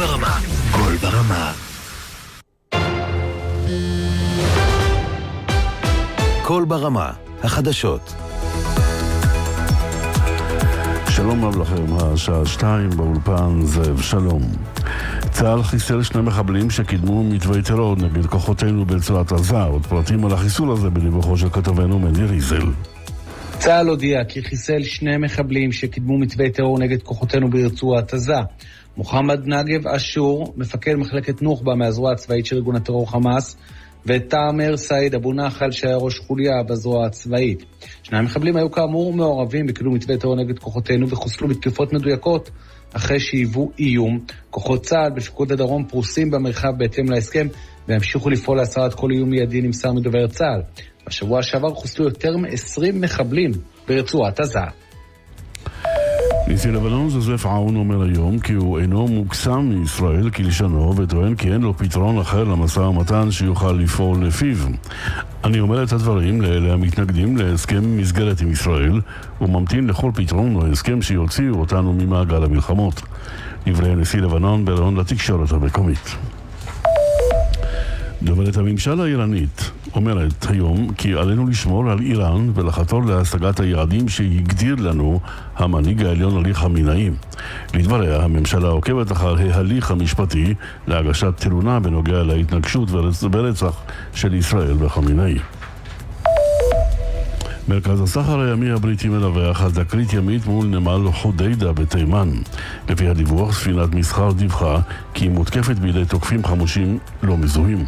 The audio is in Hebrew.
ברמה. קול ברמה. קול ברמה. החדשות. שלום רב לכם, השעה 2 באולפן זאב שלום. צה"ל חיסל 2 מחבלים שקידמו מתווי טרור נגד כוחותינו ברצועת עזה. עוד פרטים על החיסול הזה בדיווחו של כתבנו מני ריזל. צה"ל הודיע כי חיסל 2 מחבלים שקידמו מתווי טרור נגד כוחותינו ברצועת עזה. מוחמד נגב אשור, מפקד מחלקת נוח'בה מהזרוע הצבאית של ארגון הטרור חמאס, ותאמר סעיד אבו נחל שהיה ראש חוליה בזרוע הצבאית. 2 מחבלים היו כאמור מעורבים בקידום מתווי טרור נגד כוחותינו וחוסלו בתקיפות מדויקות אחרי שהיוו איום. כוחות צה"ל בפיקוד הדרום פרוסים במרחב בהתאם להסכם והמשיכו לפעול להסרת כל איום מיידי, נמסר מדובר צה"ל. בשבוע שעבר חוסלו יותר מ-20 מחבלים ברצועת עזה. נשיא לבנון ז'וזף עאון אומר היום כי הוא אינו מוקסם מישראל כלשונו, וטוען כי אין לו פתרון אחר למשא ומתן שיוכל לפעול לפיו. אני אומר את הדברים לאלה המתנגדים להסכם מסגרת עם ישראל וממתין לכל פתרון או הסכם שיוציאו אותנו ממעגל המלחמות. דברי נשיא לבנון בראיון לתקשורת המקומית. דוברת הממשל האיראנית אומרת היום כי עלינו לשמור על איראן ולחתור להשגת היעדים שהגדיר לנו המנהיג העליון עלי חמינאי. לדבריה, הממשלה עוקבת אחר ההליך המשפטי להגשת תלונה בנוגע להתנגשות ורצח של ישראל וחמינאי. מרכז הסחר הימי הבריטי מדווח על תקרית ימית מול נמל חודיידה בתימן. לפי הדיווח, ספינת מסחר דיווחה כי היא מותקפת בידי תוקפים חמושים לא מזוהים.